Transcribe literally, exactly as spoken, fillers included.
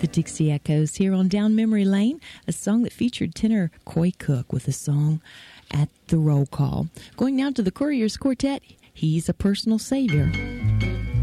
The Dixie Echoes here on Down Memory Lane, a song that featured tenor Coy Cook with a song at the roll call. Going now to the Couriers Quartet, He's a Personal Savior.